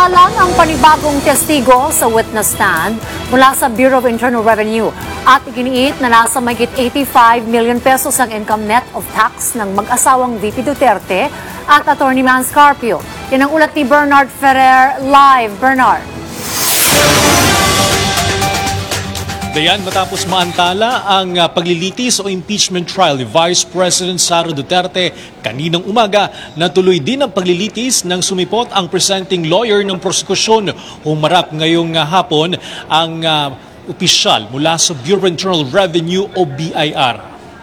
Samantalang ang panibagong testigo sa witness stand mula sa Bureau of Internal Revenue at iginiit na nasa mahigit 85 million pesos ang income net of tax ng mag-asawang VP Duterte at Attorney Mans Carpio. Yan ang ulat ni Bernard Ferrer. Live, Bernard. Dayan, matapos maantala ang paglilitis o impeachment trial ni Vice President Sara Duterte, kaninang umaga natuloy din ang paglilitis ng sumipot ang presenting lawyer ng prosekusyon. Humarap ngayong hapon ang opisyal mula sa Bureau of Internal Revenue o BIR.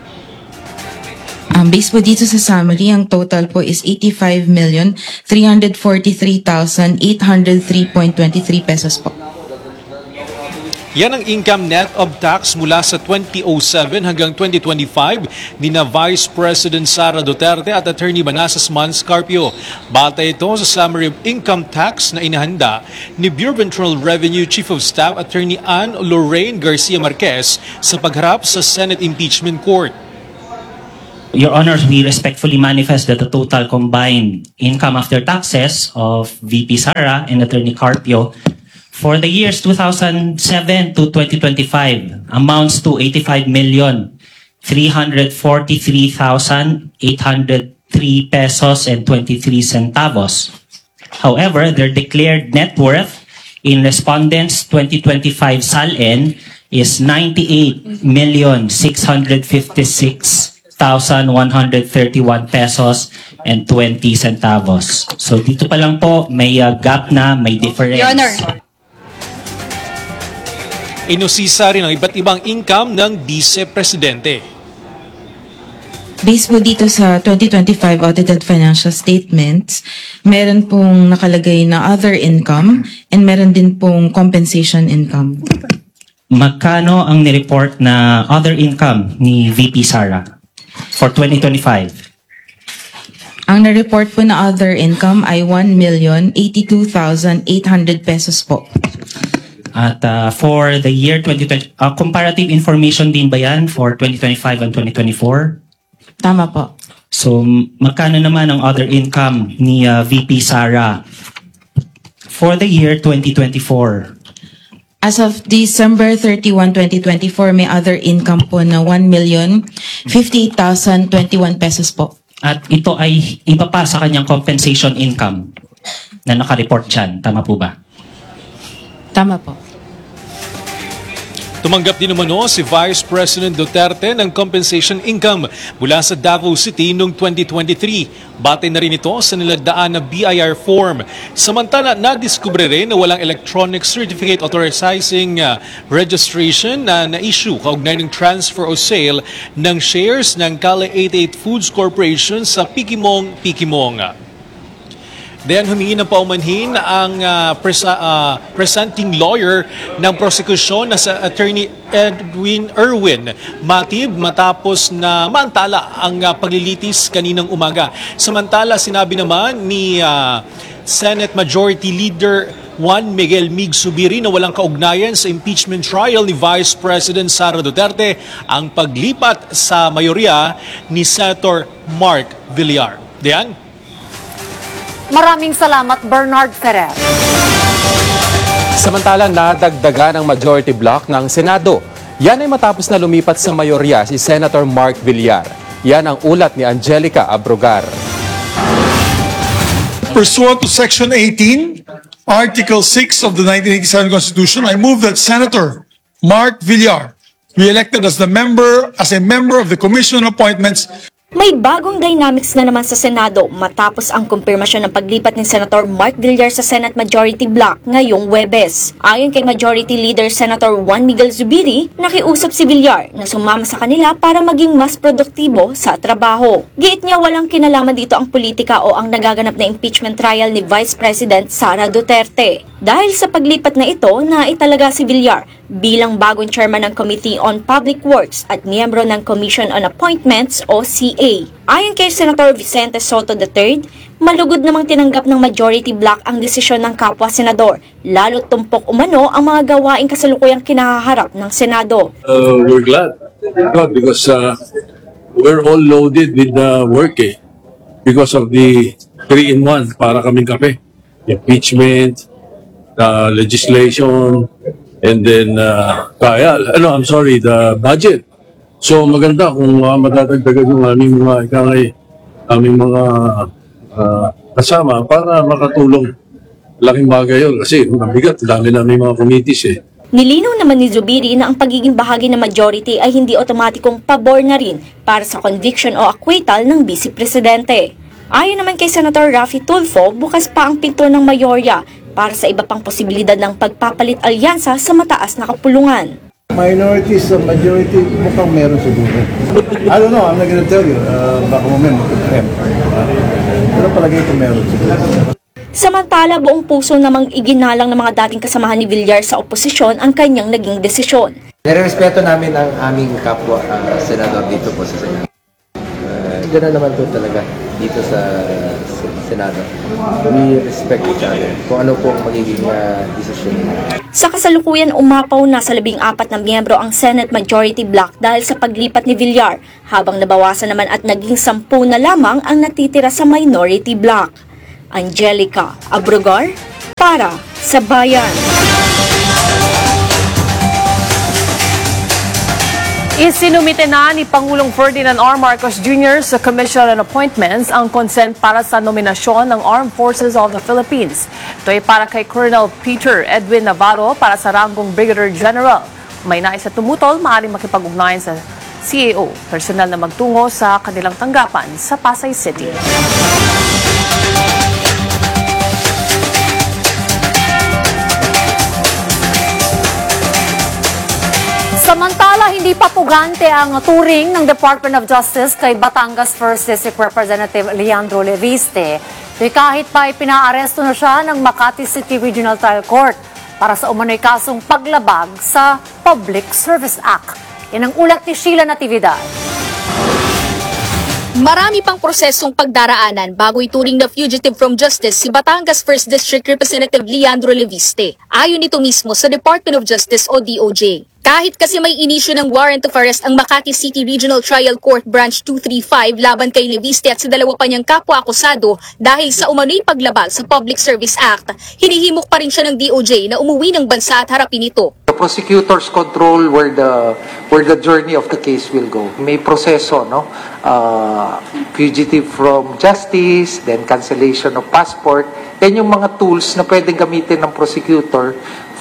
Based po dito sa summary, ang total po is 85,343,803.23 pesos po. Yan ang income net of tax mula sa 2007 hanggang 2025 ni na Vice President Sara Duterte at Attorney Manasseh Mans Carpio. Batay ito sa summary of income tax na inihanda ni Bureau of Internal Revenue Chief of Staff Attorney Ann Lorraine Garcia Marquez sa pagharap sa Senate Impeachment Court. Your Honors, we respectfully manifest that the total combined income after taxes of VP Sara and Attorney Carpio for the years 2007 to 2025 amounts to 85,343,803 pesos and 23 centavos. However, their declared net worth in respondents' 2025 SALN is 98,656,131 pesos and 20 centavos. So dito pa lang po may gap na, may difference. Your Honor. Inusisa rin ang iba't ibang income ng Vice Presidente. Based po dito sa 2025 audited financial statements, meron pong nakalagay na other income and meron din pong compensation income. Magkano ang nireport na other income ni VP Sara for 2025? Ang na-report po na other income ay 1,082,800 pesos po. At for the year 2020, comparative information din ba yan for 2025 and 2024? Tama po. So, magkano naman ang other income ni VP Sara for the year 2024? As of December 31, 2024, may other income po na 1,058,021 pesos po. At ito ay iba pa sa kanyang compensation income na nakareport dyan. Tama po ba? Tama po. Tumanggap din naman si Vice President Duterte ng compensation income mula sa Davao City noong 2023. Batay na rin ito sa nilagdaan na BIR form. Samantala, nadiskubre rin na walang electronic certificate authorizing registration na na-issue kaugnay ng transfer o sale ng shares ng Kale 88 Foods Corporation sa Pikimong. Then humingi ng paumanhin ang presenting lawyer ng prosekusyon na sa Attorney Edwin Erwin Matib matapos na maantala ang paglilitis kaninang umaga. Samantala sinabi naman ni Senate Majority Leader Juan Miguel Mig Zubiri na walang kaugnayan sa impeachment trial ni Vice President Sara Duterte ang paglipat sa mayorya ni Senator Mark Villar. Diyan. Maraming salamat, Bernard Ferrer. Samantalang nadagdagan ang majority block ng Senado. Yan ay matapos na lumipat sa mayorya si Senator Mark Villar. Yan ang ulat ni Angelica Abrogar. Pursuant to Section 18, Article 6 of the 1987 Constitution, I move that Senator Mark Villar be elected as a member of the Commission on Appointments. May bagong dynamics na naman sa Senado matapos ang kumpirmasyon ng paglipat ni Senator Mark Villar sa Senate Majority Block ngayong Huwebes. Ayon kay Majority Leader Senator Juan Miguel Zubiri, nakiusap si Villar na sumama sa kanila para maging mas produktibo sa trabaho. Giit niya walang kinalaman dito ang politika o ang nagaganap na impeachment trial ni Vice President Sara Duterte. Dahil sa paglipat na ito, naitalaga si Villar bilang bagong chairman ng Committee on Public Works at miyembro ng Commission on Appointments o CA. Ayon kay Senator Vicente Soto III, malugod namang tinanggap ng majority block ang desisyon ng kapwa-senador, lalo't tumpok umano ang mga gawaing kasalukuyang kinahaharap ng Senado. We're glad because we're all loaded with work because of the 3-in-1 para kaming kape. impeachment, legislation, and then the budget. So maganda kung matatagdagan yung aming mga kasama para makatulong. Laking bagay yun kasi mabigat, dami namin mga committees eh. Nilinaw naman ni Zubiri na ang pagiging bahagi ng majority ay hindi otomatikong pabor na rin para sa conviction o acquittal ng Vice Presidente. Ayon naman kay Senator Raffy Tulfo, bukas pa ang pinto ng mayorya para sa iba pang posibilidad ng pagpapalit alyansa sa mataas na kapulungan. Minorities sa majority mukhang meron siguro. I don't know, I'm not gonna tell you. Baka mamaya magkakrem. Pero palagay ko meron siguro. Samantala, buong puso namang iginalang ng mga dating kasamahan ni Villar sa oposisyon ang kanyang naging desisyon. Nirespeto namin ang aming kapwa senador dito po sa Senado. Ganoon naman po talaga dito sa Senado. We respect each other kung ano po ang magiging desisyon. Sa kasalukuyan, umapaw na sa 14 na miyembro ang Senate Majority Block dahil sa paglipat ni Villar, habang nabawasan naman at naging 10 na lamang ang natitira sa Minority Block. Angelica Abrogar para sa Bayan. Isinumite na ni Pangulong Ferdinand R. Marcos Jr. sa Commission on Appointments ang consent para sa nominasyon ng Armed Forces of the Philippines. Ito ay para kay Colonel Peter Edwin Navarro para sa ranggong Brigadier General. May nais na tumutol, maaaring makipag-ugnayan sa CAO. Personal na magtungo sa kanilang tanggapan sa Pasay City. Samantala, hindi pa pugante ang turing ng Department of Justice kay Batangas 1st District Representative Leandro Leviste. Kahit pa ipinaaresto na siya ng Makati City Regional Trial Court para sa umano'y kasong paglabag sa Public Service Act. Yan ang ulat ni Sheila Natividad. Marami pang prosesong pagdaraanan bago ituring na fugitive from justice si Batangas 1st District Representative Leandro Leviste. Ayon nito mismo sa Department of Justice o DOJ. Kahit kasi may inisyu ng warrant of arrest ang Makati City Regional Trial Court Branch 235 laban kay Leviste at sa dalawa pa niyang kapwa-akusado dahil sa umano'y paglabag sa Public Service Act, hinihimok pa rin siya ng DOJ na umuwi ng bansa at harapin ito. The prosecutors control where the journey of the case will go. May proseso, no? Fugitive from justice, then cancellation of passport. Yan yung mga tools na pwedeng gamitin ng prosecutor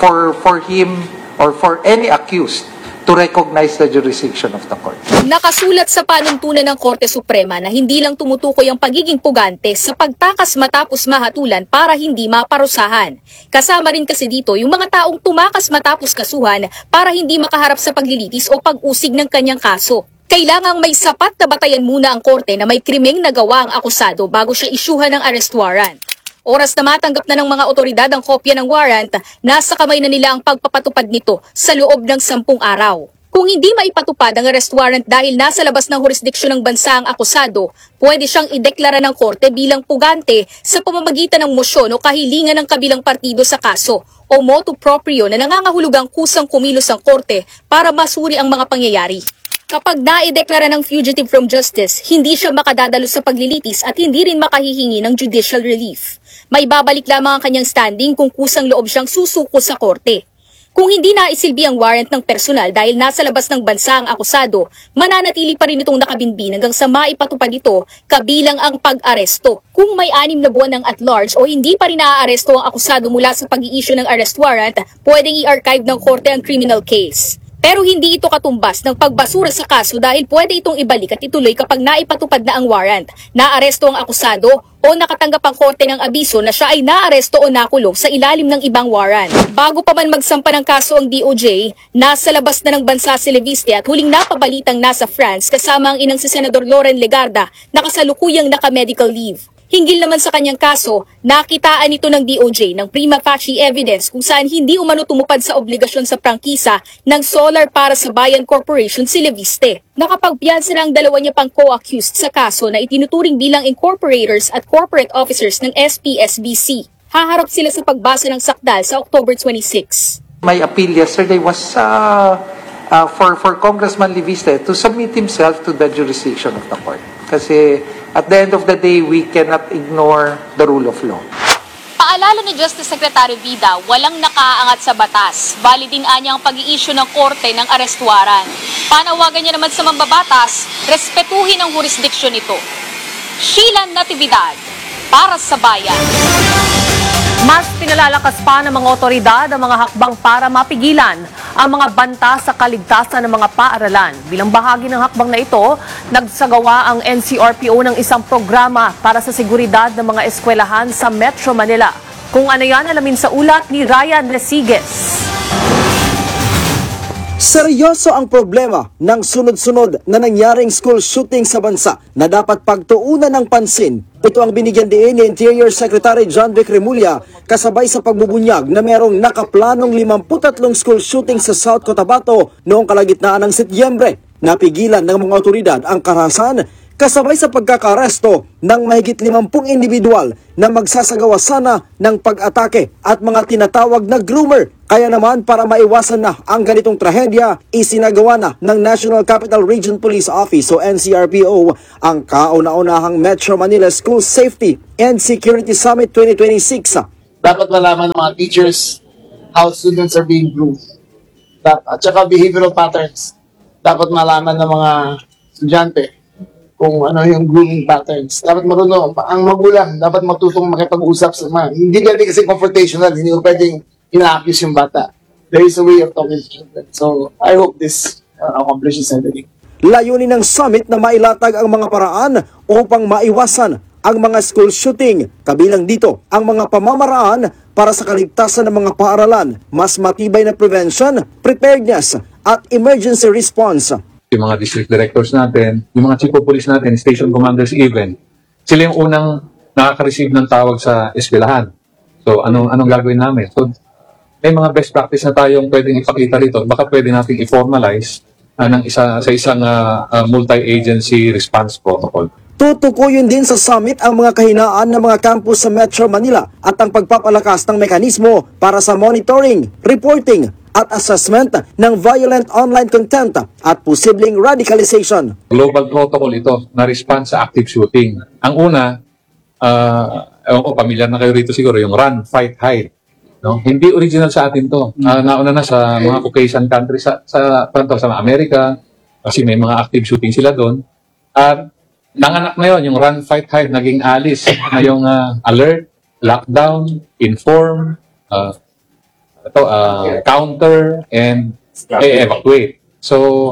for him or for any accused to recognize the jurisdiction of the court. Nakasulat sa panuntunan ng Korte Suprema na hindi lang tumutukoy ang pagiging pugante sa pagtakas matapos mahatulan para hindi maparusahan. Kasama rin kasi dito yung mga taong tumakas matapos kasuhan para hindi makaharap sa paglilitis o pag-usig ng kanyang kaso. Kailangang may sapat na batayan muna ang korte na may krimeng nagawa ang akusado bago siya isyuhan ng arrest warrant. Oras na matanggap na ng mga otoridad ang kopya ng warrant, nasa kamay na nila ang pagpapatupad nito sa loob ng 10 araw. Kung hindi maipatupad ang arrest warrant dahil nasa labas ng jurisdiksyon ng bansa ang akusado, pwede siyang ideklara ng korte bilang pugante sa pamamagitan ng mosyon o kahilingan ng kabilang partido sa kaso o motu proprio na nangangahulugang kusang kumilos ang korte para masuri ang mga pangyayari. Kapag naideklara ng fugitive from justice, hindi siya makadadalo sa paglilitis at hindi rin makahihingi ng judicial relief. May babalik lamang ang kanyang standing kung kusang loob siyang susuko sa korte. Kung hindi naisilbi ang warrant ng personal dahil nasa labas ng bansa ang akusado, mananatili pa rin itong nakabinbin hanggang sa maipatupad ito kabilang ang pag-aresto. Kung may 6 na buwan ng at-large o hindi pa rin naaaresto ang akusado mula sa pag-i-issue ng arrest warrant, pwedeng i-archive ng korte ang criminal case. Pero hindi ito katumbas ng pagbasura sa kaso dahil pwede itong ibalik at ituloy kapag naipatupad na ang warrant, naaresto ang akusado o nakatanggap ang korte ng abiso na siya ay naaresto o nakulong sa ilalim ng ibang warrant. Bago pa man magsampa ng kaso ang DOJ, nasa labas na ng bansa si Leviste at huling napabalitang nasa France kasama ang inang si Senador Loren Legarda na kasalukuyang naka-medical leave. Hinggil naman sa kanyang kaso, nakitaan ito ng DOJ ng prima facie evidence kung saan hindi umano tumupad sa obligasyon sa prangkisa ng Solar para sa Bayan Corporation si Leviste. Nakapagpiyansa na ang dalawa niya pang co-accused sa kaso na itinuturing bilang incorporators at corporate officers ng SPSBC. Haharap sila sa pagbasa ng sakdal sa October 26. My appeal yesterday was for Congressman Leviste to submit himself to the jurisdiction of the court. Kasi at the end of the day, we cannot ignore the rule of law. Paalala ni Justice Secretary Vida, walang nakaangat sa batas. Valid din anya ang pag-i-issue ng korte ng arrest warrant. Panawagan niya naman sa mambabatas, respetuhin ang jurisdiksyon nito. Sheila Natividad, para sa bayan. Mas pinalalakas pa ng mga otoridad ang mga hakbang para mapigilan ang mga banta sa kaligtasan ng mga paaralan. Bilang bahagi ng hakbang na ito, nagsagawa ang NCRPO ng isang programa para sa seguridad ng mga eskwelahan sa Metro Manila. Kung ano yan, alamin sa ulat ni Ryan Lesigues. Seryoso ang problema ng sunod-sunod na nangyaring school shooting sa bansa na dapat pagtuunan ng pansin. Ito ang binigyan diin ni Interior Secretary John Vic Remulla kasabay sa pagbubunyag na merong nakaplanong 53 school shooting sa South Cotabato noong kalagitnaan ng Setyembre. Napigilan ng mga otoridad ang karahasan kasabay sa pagkakaresto ng mahigit 50 individual na magsasagawa sana ng pag-atake at mga tinatawag na groomer. Kaya naman para maiwasan na ang ganitong trahedya, isinagawa na ng National Capital Region Police Office o NCRPO ang kauna-unahang Metro Manila School Safety and Security Summit 2026. Dapat malaman ng mga teachers how students are being groomed. At saka behavioral patterns. Dapat malaman ng mga estudyante kung ano yung grooming patterns. Dapat marunong. Ang magulang, dapat matutong makipag-usap sa mga. Hindi pwede kasi confrontational. Hindi ko pwedeng ina-accuse yung bata. There is a way of talking to children. So, I hope this accomplishes everything. Layunin ng summit na mailatag ang mga paraan upang maiwasan ang mga school shooting. Kabilang dito ang mga pamamaraan para sa kaligtasan ng mga paaralan, mas matibay na prevention, preparedness at emergency response. Yung mga district directors natin, yung mga chief of police natin, station commanders even, sila yung unang nakaka-receive ng tawag sa eskwelahan. So, anong gagawin namin? So, may mga best practice na tayong pwedeng ipakita rito. Baka pwede natin i-formalize sa isang multi-agency response protocol. Tutukuyin din sa summit ang mga kahinaan ng mga campus sa Metro Manila at ang pagpapalakas ng mekanismo para sa monitoring, reporting, at assessment ng violent online content at posibleng radicalization. Global protocol ito na response sa active shooting. Ang una, pamilyar na kayo rito siguro, yung run, fight, hide. No? Hindi original sa atin to. Nauna na sa mga Caucasian countries sa Amerika, kasi may mga active shooting sila doon. At nanganak na yun, yung run, fight, hide, naging alis na yung alert, lockdown, inform, counter, and evacuate. So,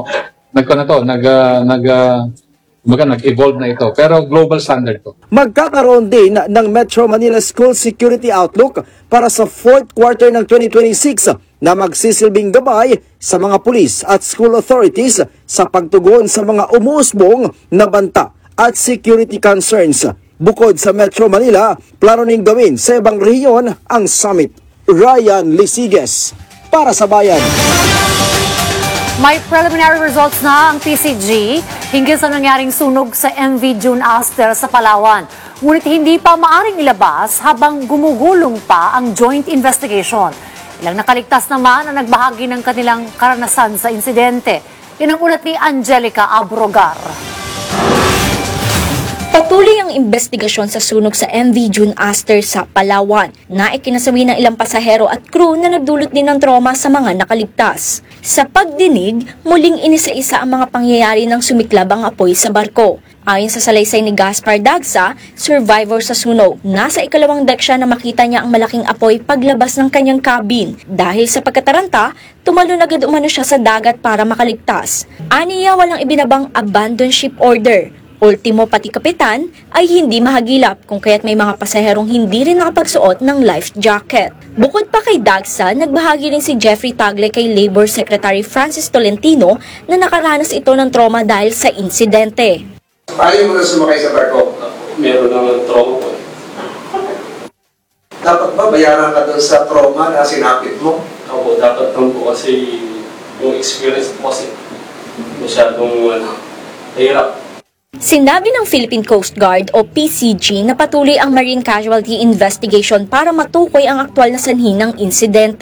nag-evolve na ito. Pero global standard to. Magkakaroon din ng Metro Manila School Security Outlook para sa 4th quarter ng 2026 na magsisilbing gabay sa mga pulis at school authorities sa pagtugon sa mga umuusbong na banta at security concerns. Bukod sa Metro Manila, plano ning gawin sa ibang rehiyon ang summit. Ryan Lesigues, para sa bayan. May preliminary results na ang PCG hinggil sa nangyaring sunog sa MV June Aster sa Palawan. Ngunit hindi pa maaring ilabas habang gumugulong pa ang joint investigation. Ilang nakaligtas naman ang nagbahagi ng kanilang karanasan sa insidente. Yan ang ulat ni Angelica Abrogar. Patuloy ang investigasyon sa sunog sa MV June Aster sa Palawan na ikinasawi ng ilang pasahero at crew na nagdulot din ng trauma sa mga nakaligtas. Sa pagdinig, muling inisa-isa ang mga pangyayari ng sumiklab ang apoy sa barko. Ayon sa salaysay ni Gaspar Dagsa, survivor sa sunog, nasa ikalawang deck siya na makita niya ang malaking apoy paglabas ng kanyang cabin. Dahil sa pagkataranta, tumalon agad umano siya sa dagat para makaligtas. Aniya walang ibinabang abandon ship order. Ultimo pati kapitan ay hindi mahagilap kung kaya't may mga pasaherong hindi rin nakapagsuot ng life jacket. Bukod pa kay Dagsa, nagbahagi rin si Jeffrey Tagle kay Labor Secretary Francis Tolentino na nakaranas ito ng trauma dahil sa insidente. Ayaw mo na sumakay sa barko? Meron naman trauma. Dapat ba bayaran ka doon sa trauma na sinapit mo? Ako, dapat lang po kasi yung experience po kasi masyadong hirap. Sinabi ng Philippine Coast Guard o PCG na patuloy ang marine casualty investigation para matukoy ang aktwal na sanhi ng insidente.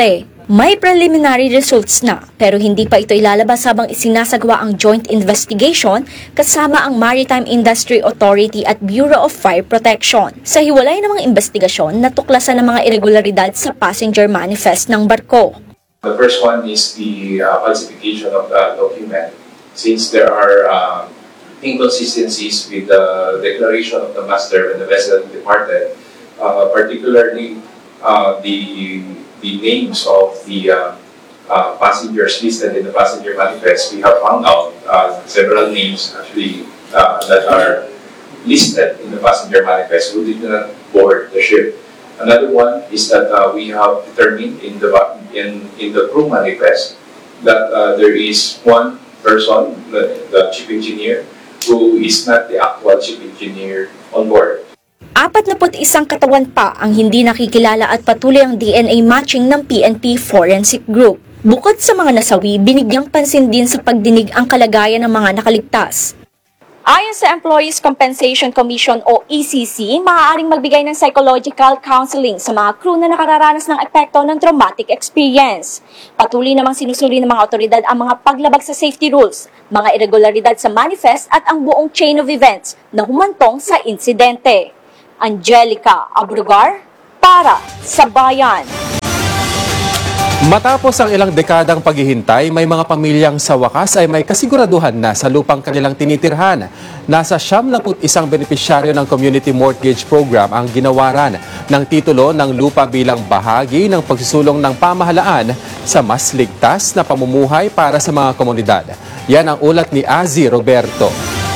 May preliminary results na pero hindi pa ito ilalabas habang isinasagawa ang joint investigation kasama ang Maritime Industry Authority at Bureau of Fire Protection. Sa hiwalay ng mga investigasyon, natuklasan ng mga irregularidad sa passenger manifest ng barko. The first one is the falsification of the document, since there are inconsistencies with the declaration of the master when the vessel departed, particularly the names of the passengers listed in the passenger manifest. We have found out several names actually that are listed in the passenger manifest who did not board the ship. Another one is that we have determined in the crew manifest that there is one person, the chief engineer, who is not the actual chief engineer on board. 41 katawan pa ang hindi nakikilala at patuloy ang DNA matching ng PNP Forensic Group. Bukod sa mga nasawi, binigyang pansin din sa pagdinig ang kalagayan ng mga nakaligtas. Ayon sa Employees Compensation Commission o ECC, maaaring magbigay ng psychological counseling sa mga crew na nakararanas ng epekto ng traumatic experience. Patuloy namang sinusuri ng mga otoridad ang mga paglabag sa safety rules, mga irregularidad sa manifest at ang buong chain of events na humantong sa insidente. Angelica Abrugar para sa Bayan. Matapos ang ilang dekadang paghihintay, may mga pamilyang sa wakas ay may kasiguraduhan na sa lupang kanilang tinitirhan. Nasa 71 benepisyaryo ng Community Mortgage Program ang ginawaran ng titulo ng lupa bilang bahagi ng pagsusulong ng pamahalaan sa mas ligtas na pamumuhay para sa mga komunidad. Yan ang ulat ni Azzy Roberto.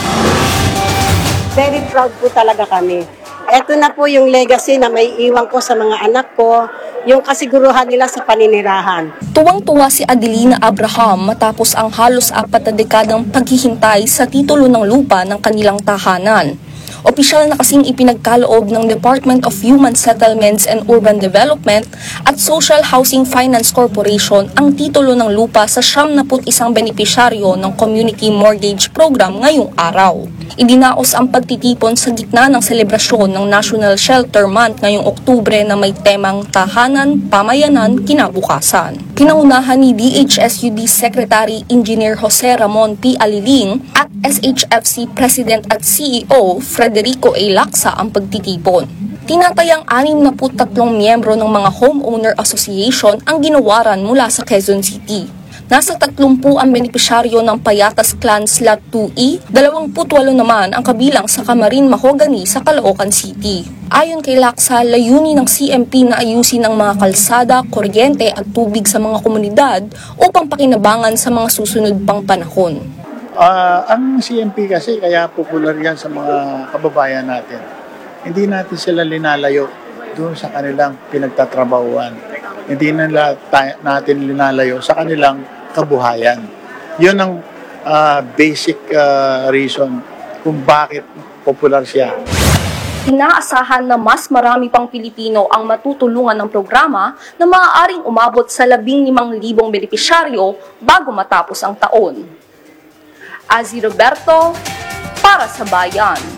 Very proud po talaga kami. Ito na po yung legacy na may iwan ko sa mga anak ko, yung kasiguruhan nila sa paninirahan. Tuwang-tuwa si Adelina Abraham matapos ang halos 4 na dekadang paghihintay sa titulo ng lupa ng kanilang tahanan. Opisyal na kasing ipinagkaloob ng Department of Human Settlements and Urban Development at Social Housing Finance Corporation ang titulo ng lupa sa 71 benepisyaryo ng Community Mortgage Program ngayong araw. Idinaos ang pagtitipon sa gitna ng selebrasyon ng National Shelter Month ngayong Oktubre na may temang Tahanan, Pamayanan, Kinabukasan. Pinaunahan ni DHSUD Secretary Engineer Jose Ramon P. Aliling at SHFC President at CEO Frederico A. Lacsa ang pagtitipon. Tinatayang 63 miyembro ng mga Homeowner Association ang ginawaran mula sa Quezon City. Nasa 30 ang benepisyaryo ng Payatas Clan Slot 2E, 28 naman ang kabilang sa Kamarin Mahogany sa Caloocan City. Ayon kay Lacsa, layunin ng CMP na ayusin ang mga kalsada, kuryente at tubig sa mga komunidad upang pakinabangan sa mga susunod pang panahon. Ang CMP kasi kaya popular yan sa mga kababayan natin. Hindi natin sila linalayo doon sa kanilang pinagtatrabahuan. Hindi natin linalayo sa kanilang kabuhayan. Yun ang basic reason kung bakit popular siya. Inaasahan na mas marami pang Pilipino ang matutulungan ng programa na maaaring umabot sa 15,000 benepisyaryo bago matapos ang taon. Azzy Roberto para sa Bayan.